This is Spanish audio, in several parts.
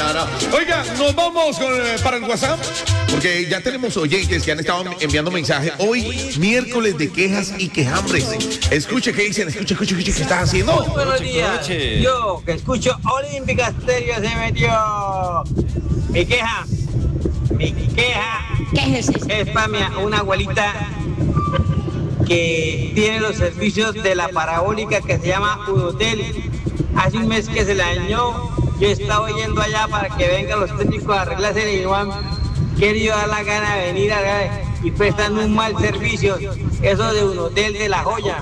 no. Oiga, nos vamos para el WhatsApp, porque ya tenemos oyentes que han estado enviando mensajes. Hoy, miércoles de quejas y quejambres. Escuche qué dicen, escuche qué estás haciendo. Muy buenos días. Yo, que escucho Olímpica Estéreo, se metió. Mi queja Quéjese. es para una abuelita que tiene los servicios de la parabólica que se llama Unotel. Hace un mes que se le dañó. Yo estaba yendo allá para que vengan los técnicos a arreglarse y no han querido dar la gana de venir acá y prestan un mal servicio. Eso de Unotel de La Joya.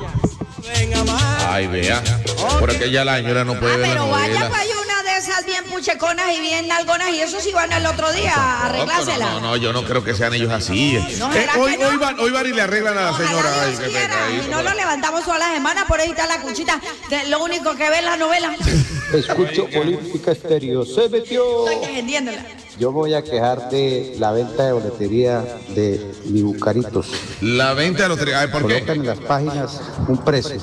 Ay, vea. Por aquella la señora no puede ver la Pero novela. vaya, hay una de esas bien pucheconas y bien nalgonas y eso sí van el otro día a arreglársela. No, yo no creo que sean ellos así. No, ¿será que no? Hoy van y le arreglan a la Ojalá señora. Ay, Dios qué quiera, pecadito. y no lo levantamos toda la semana, por ahí está la cuchita. Lo único que ve es la novela. Escucho Olímpica Estéreo, se metió. Estoy defendiéndola. Yo voy a quejar de la venta de boletería de mi Bucaritos. La venta de lotería. Ay, ¿por qué? Colocan en las páginas un precio.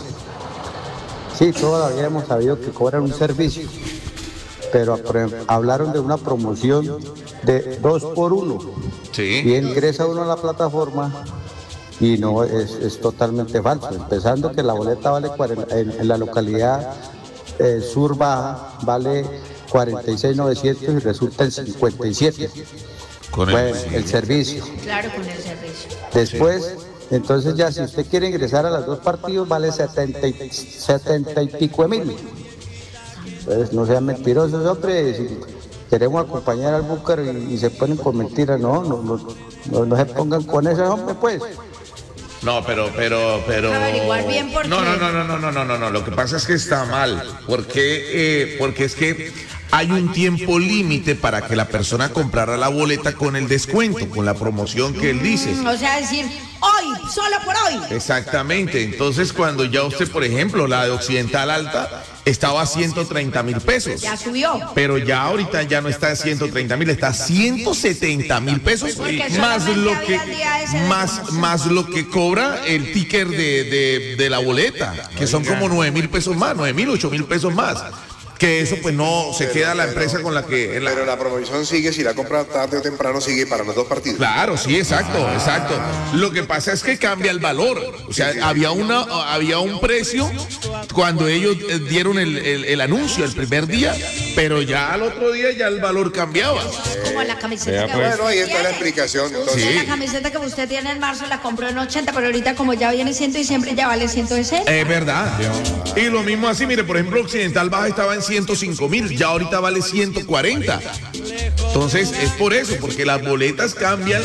Sí, todavía hemos sabido que cobran un servicio, pero hablaron de una promoción de 2 por 1. Sí. Y ingresa uno a la plataforma y no, es totalmente falso. Empezando que la boleta vale en la localidad Sur Baja vale 46.900 y resulta en 57. Con Bueno, el servicio. Claro, con el servicio. Después, entonces ya si usted quiere ingresar a los 2 partidos vale 70 y pico de mil. Entonces no sean mentirosos, hombre. Si queremos acompañar al Búcar y se ponen con mentiras, no se pongan con ese hombre, pues. No, pero. Averiguar bien por qué. No. Lo que pasa es que está mal. Porque es que hay un tiempo límite para que la persona comprara la boleta con el descuento, con la promoción que él dice. O sea, decir, hoy, solo por hoy. Exactamente. Entonces, cuando ya usted, por ejemplo, la de Occidental Alta estaba a 130.000 pesos. Ya subió. Pero ya ahorita ya no está a 130.000, está a 170.000 pesos. Porque Más solamente lo había que el día ese de más lo que cobra el ticket de la boleta, que son como 9.000 pesos más, 9.000, 8.000 pesos más. Que eso pues no se queda la empresa con la que... Pero la promoción sigue, si la compra tarde o temprano sigue para los 2 partidos. Claro, sí, exacto. Lo que pasa es que cambia el valor. O sea, había un precio cuando ellos dieron el anuncio el primer día, pero ya al otro día ya el valor cambiaba. Como la camiseta que Bueno, ahí usted está la tiene. explicación. Entonces, Usted la camiseta que usted tiene en marzo la compró en 80, pero ahorita como ya viene 100 y siempre ya vale 160. Es verdad. Y lo mismo así, mire, por ejemplo, Occidental Baja estaba en 105.000, ya ahorita vale 140. Entonces, es por eso, porque las boletas cambian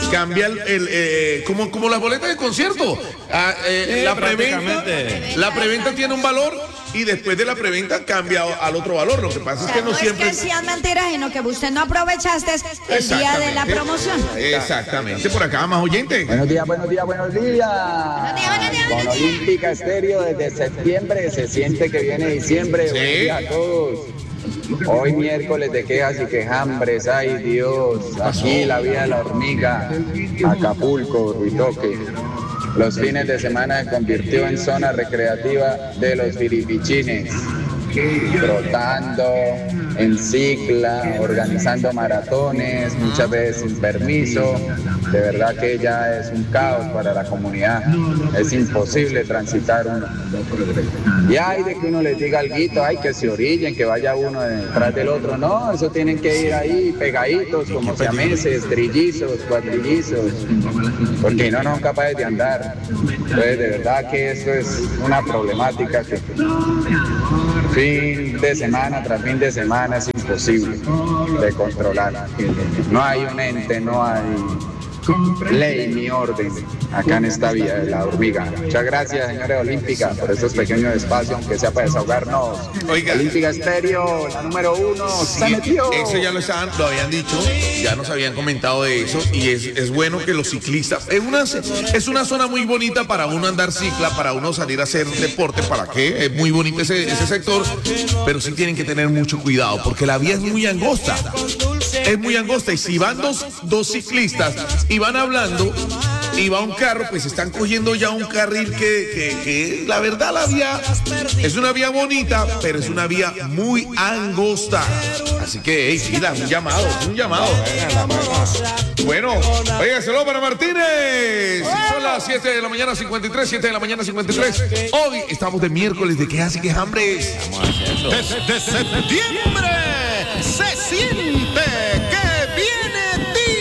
como las boletas de concierto. La preventa tiene un valor y después de la preventa cambia al otro valor. Lo que pasa es que no siempre... es que sean mentiras, sino que usted no aprovechaste el día de la promoción. Exactamente, por acá más oyente. Buenos días. Con Olímpica Estéreo desde septiembre se siente que viene diciembre. Sí. Buenos días a todos. Hoy miércoles de quejas y quejambres, ay Dios, aquí la vida de la hormiga, Acapulco, Ruitoque. Los fines de semana se convirtió en zona recreativa de los firipichines, trotando, en cicla, organizando maratones, muchas veces sin permiso. De verdad que ya es un caos para la comunidad, es imposible transitar uno. Y hay de que uno les diga alguito, ay que se orillen, que vaya uno detrás del otro. No, eso tienen que ir ahí pegaditos, como siameses, trillizos, cuatrillizos, porque no son capaces de andar. Entonces de verdad que eso es una problemática que fin de semana tras fin de semana es imposible de controlar. No hay un ente, no hay ley ni orden acá en esta vía de la hormiga. Muchas gracias, señores Olímpica, por estos pequeños espacios, aunque sea para desahogarnos. Oiga. Olímpica Estéreo, la número 1, se metió. Eso ya lo habían dicho, ya nos habían comentado de eso, y es bueno que los ciclistas, es una zona muy bonita para uno andar cicla, para uno salir a hacer deporte, ¿para qué? Es muy bonito ese sector, pero sí tienen que tener mucho cuidado, porque la vía es muy angosta, y si van dos ciclistas y van hablando, y va un carro, pues están cogiendo ya un carril que la verdad la vía es una vía bonita, pero es una vía muy angosta. Así que, hey, fila, un llamado. Bueno, oiga, saludos para Martínez. Son las 7 de la mañana 53, 7 de la mañana 53. Hoy estamos de miércoles de ¿Qué hace que hambres? Desde septiembre se siente